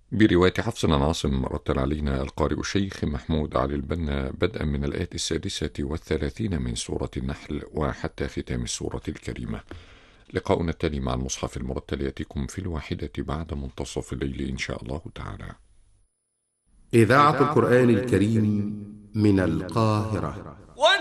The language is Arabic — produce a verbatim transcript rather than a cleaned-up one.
برواية حفص عن عاصم، رتل علينا القارئ الشيخ محمود علي البنا بدءا من الآية السادسة والثلاثين من سورة النحل وحتى ختام السورة الكريمة. لقاؤنا التالي مع المصحف المرتل يأتيكم في الواحدة بعد منتصف الليل إن شاء الله تعالى. إذاعة القرآن الكريم من القاهرة.